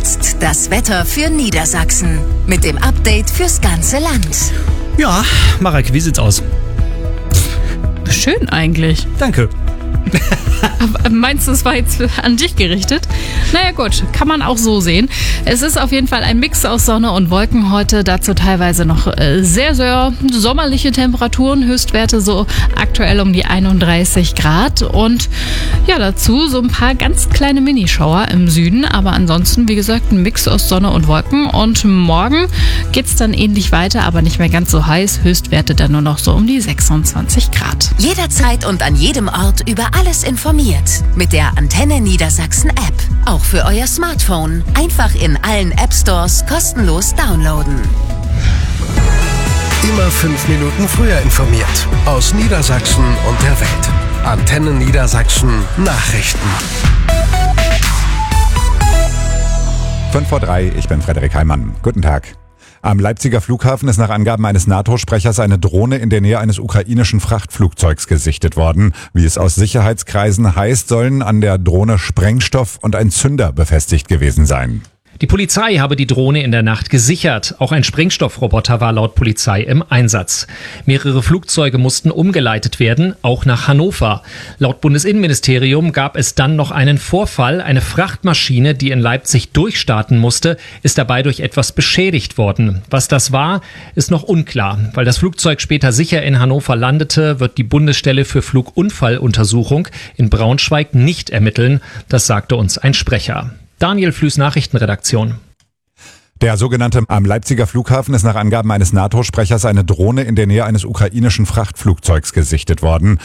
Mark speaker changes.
Speaker 1: Jetzt das Wetter für Niedersachsen mit dem Update fürs ganze Land.
Speaker 2: Ja, Marek, wie sieht's aus?
Speaker 3: Schön eigentlich.
Speaker 2: Danke.
Speaker 3: Aber meinst du, es war jetzt an dich gerichtet? Naja gut, kann man auch so sehen. Es ist auf jeden Fall ein Mix aus Sonne und Wolken heute. Dazu teilweise noch sehr, sehr sommerliche Temperaturen. Höchstwerte so aktuell um die 31 Grad. Und ja, dazu so ein paar ganz kleine Minischauer im Süden. Aber ansonsten, wie gesagt, ein Mix aus Sonne und Wolken. Und morgen geht's dann ähnlich weiter, aber nicht mehr ganz so heiß. Höchstwerte dann nur noch so um die 26 Grad.
Speaker 1: Jederzeit und an jedem Ort über alles informiert. Mit der Antenne Niedersachsen App. Auch für euer Smartphone. Einfach in allen App Stores kostenlos downloaden.
Speaker 4: Immer 5 Minuten früher informiert. Aus Niedersachsen und der Welt. Antenne Niedersachsen Nachrichten.
Speaker 5: 5:03, ich bin Frederik Heimann. Guten Tag. Am Leipziger Flughafen ist nach Angaben eines NATO-Sprechers eine Drohne in der Nähe eines ukrainischen Frachtflugzeugs gesichtet worden. Wie es aus Sicherheitskreisen heißt, sollen an der Drohne Sprengstoff und ein Zünder befestigt gewesen sein.
Speaker 6: Die Polizei habe die Drohne in der Nacht gesichert. Auch ein Sprengstoffroboter war laut Polizei im Einsatz. Mehrere Flugzeuge mussten umgeleitet werden, auch nach Hannover. Laut Bundesinnenministerium gab es dann noch einen Vorfall. Eine Frachtmaschine, die in Leipzig durchstarten musste, ist dabei durch etwas beschädigt worden. Was das war, ist noch unklar. Weil das Flugzeug später sicher in Hannover landete, wird die Bundesstelle für Flugunfalluntersuchung in Braunschweig nicht ermitteln. Das sagte uns ein Sprecher. Daniel Flüß, Nachrichtenredaktion.
Speaker 5: Der sogenannte am Leipziger Flughafen ist nach Angaben eines NATO-Sprechers eine Drohne in der Nähe eines ukrainischen Frachtflugzeugs gesichtet worden.